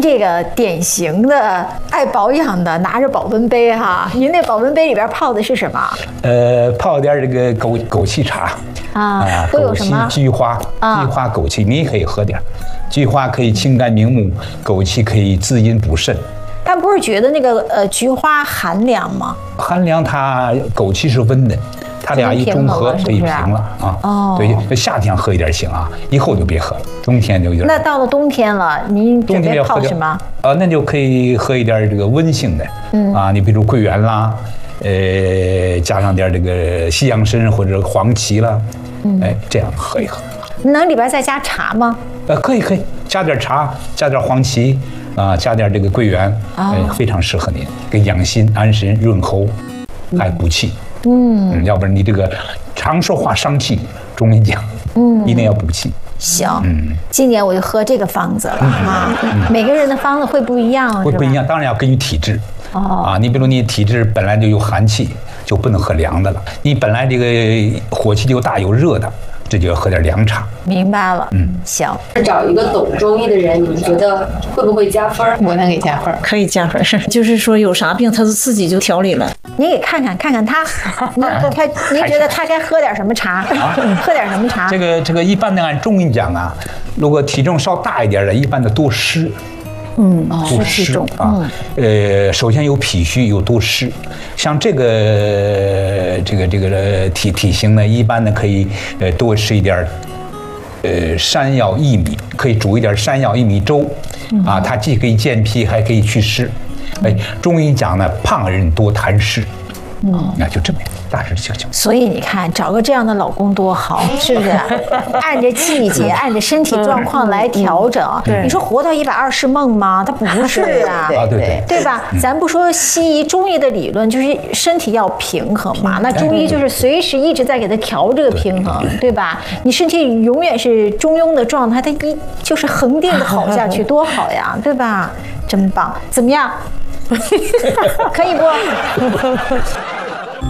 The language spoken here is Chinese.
您这个典型的爱保养的，拿着保温杯哈，您那保温杯里边泡的是什么？ 泡点这个枸杞茶啊，都有什么？ 菊花、枸杞，你也可以喝点。菊花可以清肝明目，枸杞可以滋阴补肾。 但不是觉得那个菊花寒凉吗？ 寒凉，它枸杞是温的。它俩一中和可以平了啊！哦，对，夏天喝一点行啊，以后就别喝了，冬天就有点。 那到了冬天了，您准备泡什么？ 那就可以喝一点这个温性的，你比如桂圆啦，加上点这个西洋参或者黄芪啦，这样喝一喝。 能里边再加茶吗？ 可以，加点茶，加点黄芪啊，加点这个桂圆，非常适合您，给养心、安神、润喉，还补气。要不然你这个常说话伤气，中医讲，一定要补气。 行，今年我就喝这个方子了啊。每个人的方子会不一样， 会不一样，当然要根据体质。你比如你体质本来就有寒气，就不能喝凉的了。你本来这个火气就大，有热的。这就要喝点凉茶。 明白了，行。 找一个懂中医的人，你们觉得会不会加分？ 我能给加分，可以加分。就是说有啥病，他自己就调理了。 你给看看他，您觉得他该喝点什么茶？喝点什么茶？ 这个一般的按中医讲啊，如果体重稍大一点的，一般的多湿。多湿啊，首先有脾虚，有多湿，像这个体型呢，一般呢可以多吃一点山药薏米，可以煮一点山药薏米粥，它既可以健脾，还可以祛湿。中医讲呢，胖人多痰湿。那就这么大致就。 所以你看，找个这样的老公多好，是不是？按着季节，按着身体状况来调整。你说活到120梦吗？它不是啊，对吧？咱不说西医，中医的理论就是身体要平衡嘛。那中医就是随时一直在给它调这个平衡，对吧？你身体永远是中庸的状态，它就是恒定的好下去，多好呀，对吧？真棒，怎么样？可以不？